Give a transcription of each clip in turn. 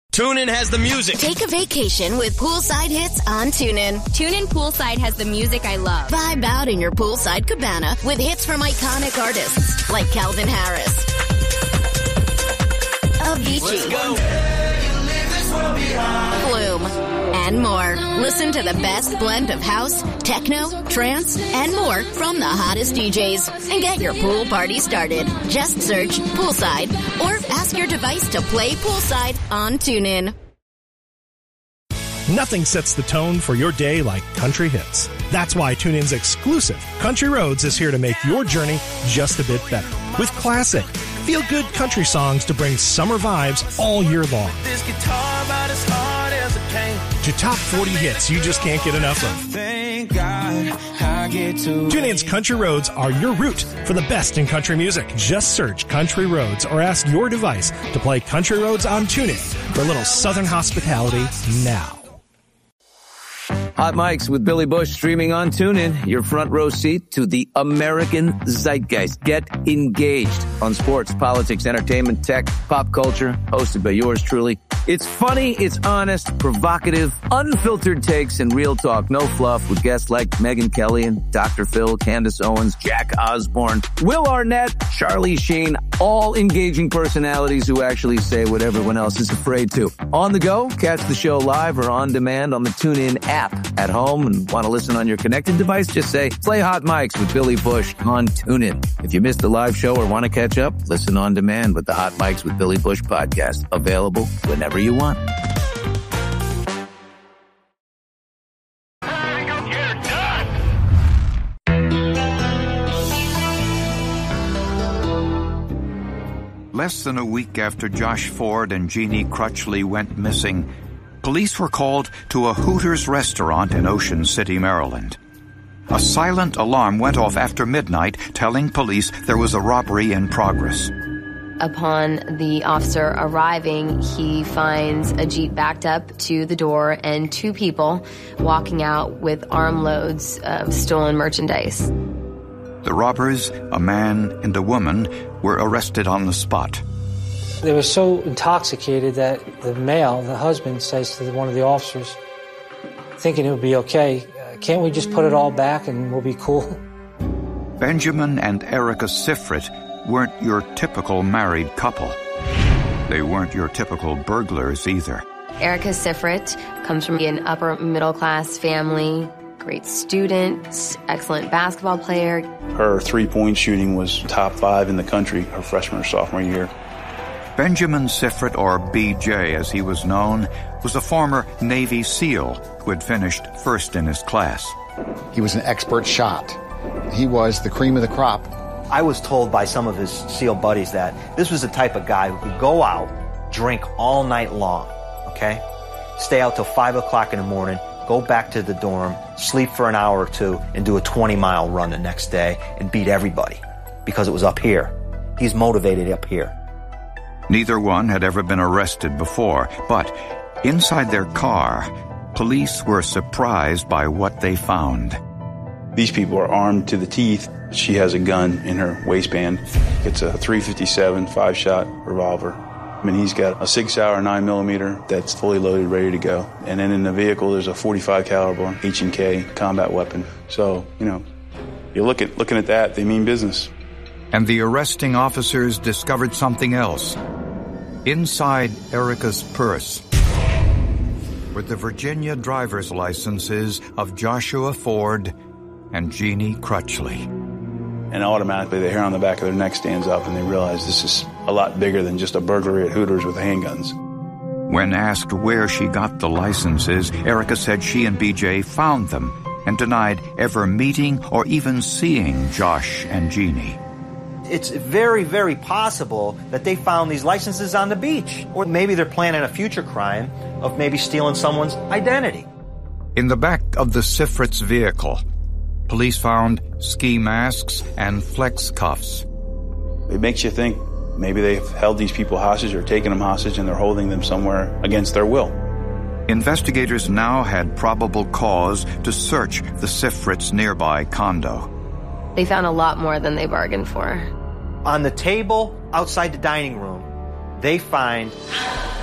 TuneIn has the music. Take a vacation with poolside hits on TuneIn. TuneIn Poolside has the music I love. Vibe out in your poolside cabana with hits from iconic artists like Calvin Harris, Avicii, Flume, and more. Listen to the best blend of house, techno, trance, and more from the hottest DJs. And get your pool party started. Just search Poolside or ask your device to play Poolside on TuneIn. Nothing sets the tone for your day like country hits. That's why TuneIn's exclusive Country Roads is here to make your journey just a bit better. With classic, feel-good country songs to bring summer vibes all year long. This guitar about as hard as it came. To top 40 hits you just can't get enough of. Thank God I get to. TuneIn's Country Roads are your route for the best in country music. Just search Country Roads or ask your device to play Country Roads on TuneIn for a little southern hospitality now. Hot Mics with Billy Bush streaming on TuneIn. Your front row seat to the American zeitgeist. Get engaged on sports, politics, entertainment, tech, pop culture. Hosted by yours truly. It's funny, it's honest, provocative, unfiltered takes, and real talk. No fluff with guests like Megyn Kelly and Dr. Phil, Candace Owens, Jack Osborne, Will Arnett, Charlie Sheen. All engaging personalities who actually say what everyone else is afraid to. On the go, catch the show live or on demand on the TuneIn app. At home and want to listen on your connected device, just say, play Hot Mics with Billy Bush on TuneIn. If you missed the live show or want to catch up, listen on demand with the Hot Mics with Billy Bush podcast. Available whenever you want. Less than a week after Josh Ford and Jeannie Crutchley went missing, police were called to a Hooters restaurant in Ocean City, Maryland. A silent alarm went off after midnight, telling police there was a robbery in progress. Upon the officer arriving, he finds a Jeep backed up to the door and two people walking out with armloads of stolen merchandise. The robbers, a man and a woman, were arrested on the spot. They were so intoxicated that the male, the husband, says to one of the officers, thinking it would be okay, can't we just put it all back and we'll be cool? Benjamin and Erica Sifrit weren't your typical married couple. They weren't your typical burglars either. Erica Sifrit comes from an upper middle class family, great student, excellent basketball player. Her three-point shooting was top 5 in the country her freshman or sophomore year. Benjamin Sifrit, or BJ as he was known, was a former Navy SEAL who had finished first in his class. He was an expert shot. He was the cream of the crop. I was told by some of his SEAL buddies that this was the type of guy who could go out, drink all night long, okay? Stay out till 5 o'clock in the morning, go back to the dorm, sleep for an hour or two, and do a 20-mile run the next day and beat everybody because it was up here. He's motivated up here. Neither one had ever been arrested before, but inside their car, police were surprised by what they found. These people are armed to the teeth. She has a gun in her waistband. It's a .357 5-shot revolver. I mean, he's got a 6-hour 9mm that's fully loaded, ready to go. And then in the vehicle, there's a .45 caliber H&K combat weapon. So, you're looking at that, they mean business. And the arresting officers discovered something else. Inside Erica's purse were the Virginia driver's licenses of Joshua Ford and Jeannie Crutchley. And automatically the hair on the back of their neck stands up and they realize this is a lot bigger than just a burglary at Hooters with handguns. When asked where she got the licenses, Erica said she and BJ found them and denied ever meeting or even seeing Josh and Jeannie. It's very, very possible that they found these licenses on the beach. Or maybe they're planning a future crime of maybe stealing someone's identity. In the back of the Sifrit's vehicle, police found ski masks and flex cuffs. It makes you think maybe they've held these people hostage or taken them hostage and they're holding them somewhere against their will. Investigators now had probable cause to search the Sifrit's nearby condo. They found a lot more than they bargained for. On the table outside the dining room, they find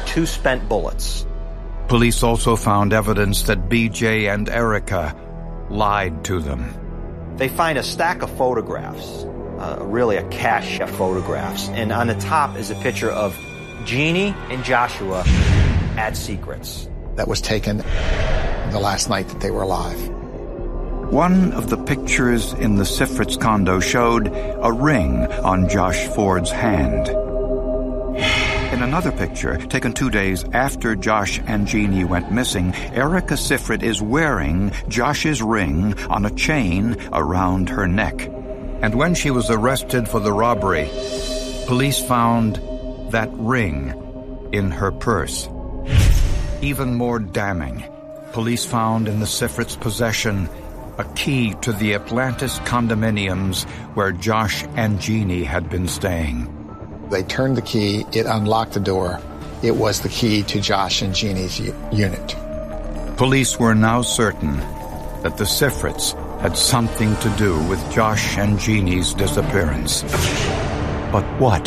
2 spent bullets. Police also found evidence that BJ and Erica lied to them. They find a stack of photographs, really a cache of photographs, and on the top is a picture of Jeannie and Joshua at Secrets. That was taken the last night that they were alive. One of the pictures in the Sifrit's condo showed a ring on Josh Ford's hand. In another picture, taken 2 days after Josh and Jeannie went missing, Erica Sifrit is wearing Josh's ring on a chain around her neck. And when she was arrested for the robbery, police found that ring in her purse. Even more damning, police found in the Sifrit's possession a key to the Atlantis condominiums where Josh and Jeannie had been staying. They turned the key, it unlocked the door. It was the key to Josh and Jeannie's unit. Police were now certain that the Sifrits had something to do with Josh and Jeannie's disappearance. But what?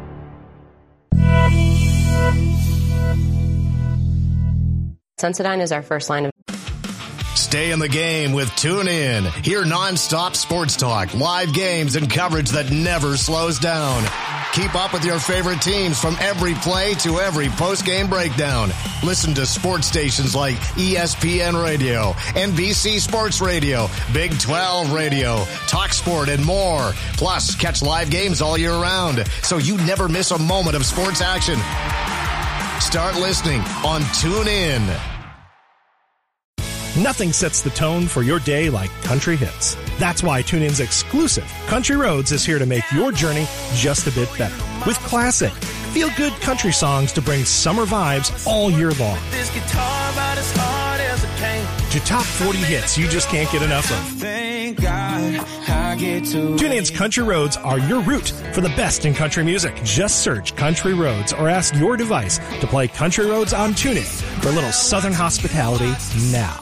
Sensodyne is our first line of... Stay in the game with TuneIn. Hear nonstop sports talk, live games, and coverage that never slows down. Keep up with your favorite teams from every play to every post-game breakdown. Listen to sports stations like ESPN Radio, NBC Sports Radio, Big 12 Radio, TalkSport, and more. Plus, catch live games all year round, so you never miss a moment of sports action. Start listening on TuneIn. Nothing sets the tone for your day like country hits. That's why TuneIn's exclusive Country Roads is here to make your journey just a bit better. With classic, feel-good country songs to bring summer vibes all year long. This guitar about as hard as it came. To top 40 hits you just can't get enough of. Thank God I get to. TuneIn's Country Roads are your route for the best in country music. Just search Country Roads or ask your device to play Country Roads on TuneIn for a little southern hospitality now.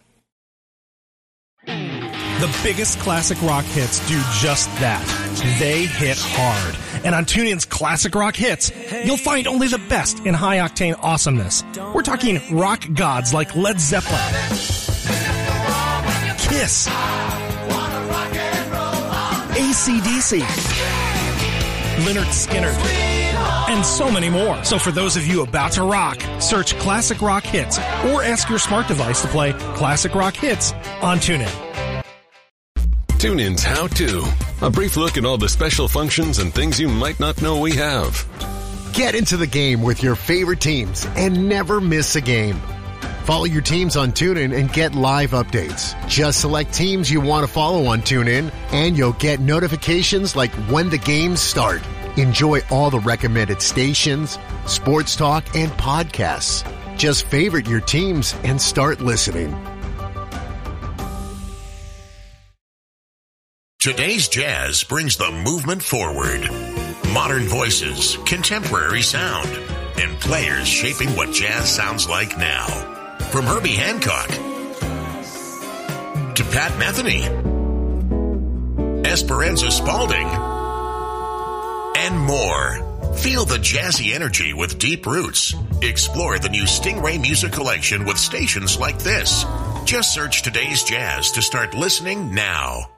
The biggest classic rock hits do just that. They hit hard. And on TuneIn's Classic Rock Hits, you'll find only the best in high-octane awesomeness. We're talking rock gods like Led Zeppelin, Kiss, AC/DC, Lynyrd Skynyrd, and so many more. So for those of you about to rock, search Classic Rock Hits or ask your smart device to play Classic Rock Hits on TuneIn. TuneIn's How To. A brief look at all the special functions and things you might not know we have. Get into the game with your favorite teams and never miss a game. Follow your teams on TuneIn and get live updates. Just select teams you want to follow on TuneIn, and you'll get notifications like when the games start. Enjoy all the recommended stations, sports talk, and podcasts. Just favorite your teams and start listening. Today's jazz brings the movement forward. Modern voices, contemporary sound, and players shaping what jazz sounds like now. From Herbie Hancock to Pat Metheny, Esperanza Spalding, and more. Feel the jazzy energy with deep roots. Explore the new Stingray Music Collection with stations like this. Just search Today's Jazz to start listening now.